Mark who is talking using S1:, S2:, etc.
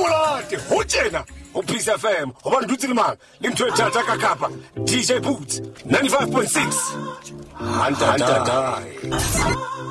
S1: Umulati, Hojena, Peace FM, Oban Dutilman, Limtwe Tata Kappa, DJ Boots, 95.6. Hunter Die.